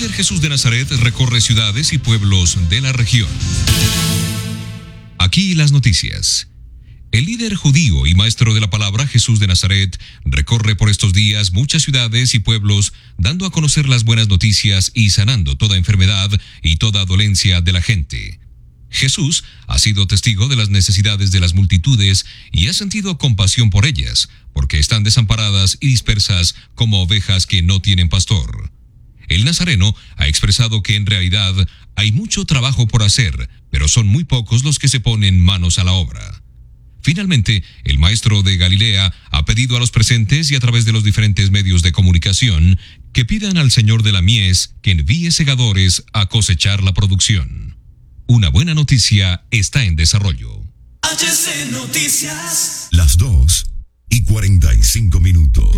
líder Jesús de Nazaret recorre ciudades y pueblos de la región. Aquí las noticias. El líder judío y maestro de la palabra Jesús de Nazaret recorre por estos días muchas ciudades y pueblos, dando a conocer las buenas noticias y sanando toda enfermedad y toda dolencia de la gente. Jesús ha sido testigo de las necesidades de las multitudes y ha sentido compasión por ellas, porque están desamparadas y dispersas como ovejas que no tienen pastor. El nazareno ha expresado que en realidad hay mucho trabajo por hacer, pero son muy pocos los que se ponen manos a la obra. Finalmente, el maestro de Galilea ha pedido a los presentes y a través de los diferentes medios de comunicación que pidan al Señor de la mies que envíe segadores a cosechar la producción. Una buena noticia está en desarrollo. HC Noticias. Las 2:45.